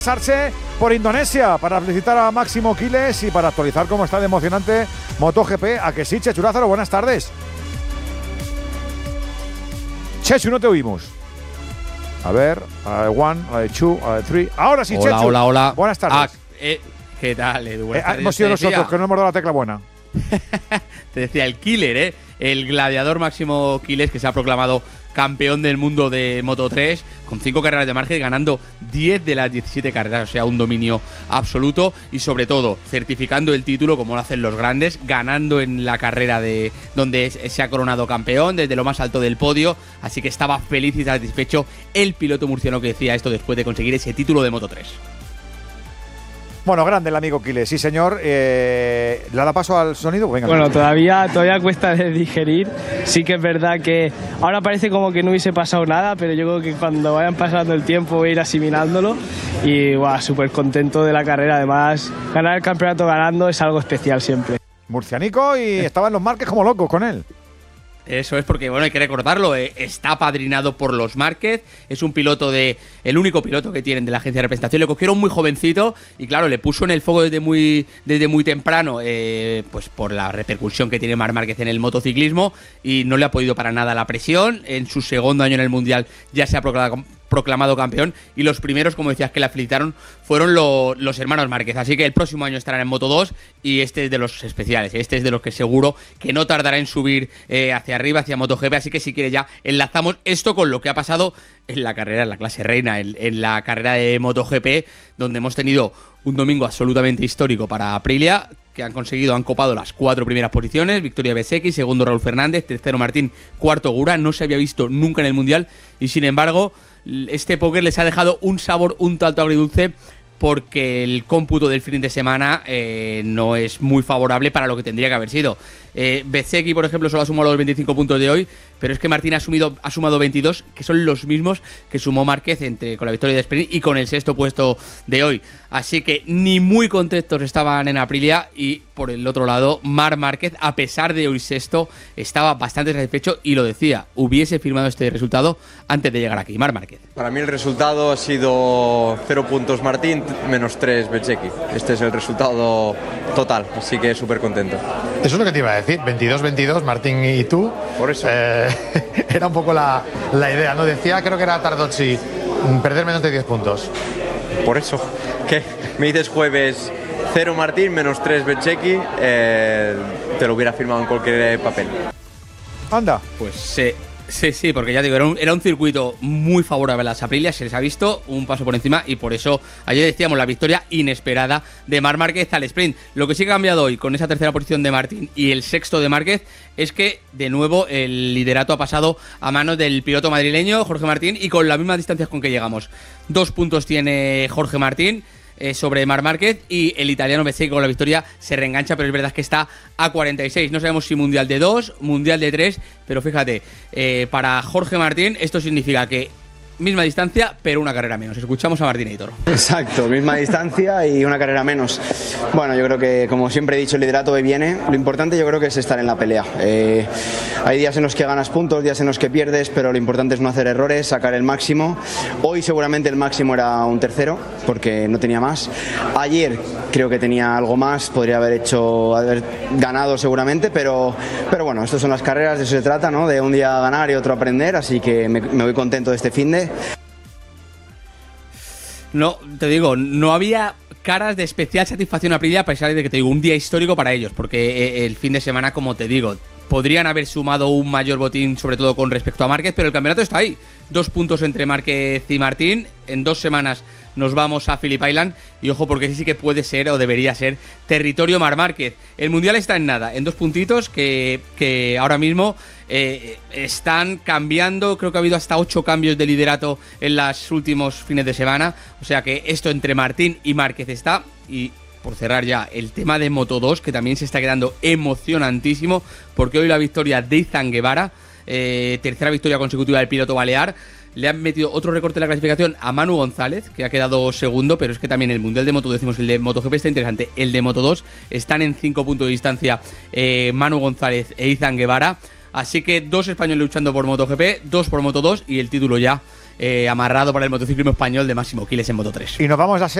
Pasarse por Indonesia para felicitar a Máximo Quiles y para actualizar cómo está de emocionante MotoGP. ¿A que sí, Chechu Lázaro? Buenas tardes. Chechu, no te oímos. A ver, a la de one, a la de two, a la de three. Ahora sí, hola, Chechu. Hola, hola. Buenas tardes. ¿Qué tal, Edu? Buenas tardes. Hemos sido nosotros que no hemos dado la tecla buena. Te decía, el killer, el gladiador Máximo Quiles, que se ha proclamado campeón del mundo de Moto3, con 5 carreras de margen, ganando 10 de las 17 carreras, o sea, un dominio absoluto y sobre todo certificando el título como lo hacen los grandes, ganando en la carrera de donde se ha coronado campeón desde lo más alto del podio, así que estaba feliz y satisfecho el piloto murciano que decía esto después de conseguir ese título de Moto3. Bueno, grande el amigo Quiles, sí señor. ¿Le da paso al sonido? Venga, bueno, todavía cuesta de digerir. Sí que es verdad que ahora parece como que no hubiese pasado nada, pero yo creo que cuando vayan pasando el tiempo voy a ir asimilándolo. Y súper contento de la carrera. Además, ganar el campeonato ganando es algo especial siempre. Murcianico y estaban los Márquez como locos con él. Eso es porque, bueno, hay que recordarlo, está apadrinado por los Márquez, es un piloto el único piloto que tienen de la agencia de representación, le cogieron muy jovencito y claro, le puso en el fuego desde muy temprano, pues por la repercusión que tiene Marc Márquez en el motociclismo y no le ha podido para nada la presión, en su segundo año en el Mundial ya se ha proclamado campeón y los primeros, como decías, que la felicitaron fueron los hermanos Márquez, así que el próximo año estarán en Moto2 y este es de los especiales, este es de los que seguro que no tardará en subir hacia arriba, hacia MotoGP, así que si quiere ya enlazamos esto con lo que ha pasado en la carrera, en la clase reina, en la carrera de MotoGP, donde hemos tenido un domingo absolutamente histórico para Aprilia, que han copado las 4 primeras posiciones, victoria Bezzecchi, segundo Raúl Fernández, tercero Martín, cuarto Gura, no se había visto nunca en el Mundial y sin embargo este póker les ha dejado un sabor un tanto agridulce porque el cómputo del fin de semana no es muy favorable para lo que tendría que haber sido. Bezzecchi, por ejemplo, solo ha sumado los 25 puntos de hoy, pero es que Martín ha sumado 22, que son los mismos que sumó Márquez con la victoria de sprint y con el sexto puesto de hoy. Así que ni muy contentos estaban en Aprilia y por el otro lado, Marc Márquez, a pesar de hoy sexto, estaba bastante satisfecho y lo decía, hubiese firmado este resultado antes de llegar aquí. Marc Márquez. Para mí el resultado ha sido 0 puntos Martín, menos 3 Bezzecchi. Este es el resultado total, así que súper contento. Eso es lo que te iba a decir, 22-22, Martín y tú. Por eso. Era un poco la idea, ¿no? Decía, creo que era Tardozzi, perder menos de 10 puntos. Por eso. ¿Qué? Me dices jueves 0 Martín, menos 3 Bezzecchi, te lo hubiera firmado en cualquier papel. Anda. Pues sí, porque ya digo, era un circuito muy favorable a las Aprilias, se les ha visto un paso por encima y por eso ayer decíamos la victoria inesperada de Marc Márquez al sprint. Lo que sí que ha cambiado hoy con esa tercera posición de Martín y el sexto de Márquez es que de nuevo el liderato ha pasado a manos del piloto madrileño Jorge Martín y con las mismas distancias con que llegamos. 2 puntos tiene Jorge Martín sobre Marc Márquez y el italiano Bezzecchi con la victoria se reengancha, pero es verdad que está a 46. No sabemos si Mundial de 2, Mundial de 3, pero fíjate, para Jorge Martín esto significa que misma distancia, pero una carrera menos. Escuchamos a Martín Aitor. Exacto, misma distancia y una carrera menos. Bueno, yo creo que, como siempre he dicho, el liderato viene. Lo importante yo creo que es estar en la pelea. Hay días en los que ganas puntos, días en los que pierdes, pero lo importante es no hacer errores, sacar el máximo. Hoy seguramente el máximo era un tercero, porque no tenía más. Ayer creo que tenía algo más, podría haber ganado seguramente, pero bueno, estas son las carreras, de eso se trata, ¿no? De un día ganar y otro aprender, así que me voy contento de este finde. No, te digo, no había caras de especial satisfacción a Aprilia, a pesar de que te digo, un día histórico para ellos, porque el fin de semana, como te digo, podrían haber sumado un mayor botín, sobre todo con respecto a Márquez, pero el campeonato está ahí. 2 puntos entre Márquez y Martín. En 2 semanas nos vamos a Phillip Island y ojo porque sí que puede ser o debería ser territorio Marc Márquez. El Mundial está en nada, en 2 puntitos que ahora mismo están cambiando. Creo que ha habido hasta 8 cambios de liderato en los últimos fines de semana, o sea que esto entre Martín y Márquez está. Y por cerrar ya, el tema de Moto2, que también se está quedando emocionantísimo, porque hoy la victoria de Izan Guevara, tercera victoria consecutiva del piloto balear. Le han metido otro recorte en la clasificación a Manu González, que ha quedado segundo, pero es que también el Mundial de Moto, decimos, el de MotoGP está interesante. El de Moto2 están en 5 puntos de distancia Manu González e Izan Guevara. Así que 2 españoles luchando por MotoGP, 2 por Moto2 y el título ya amarrado para el motociclismo español de Máximo Quiles en Moto3. Y nos vamos a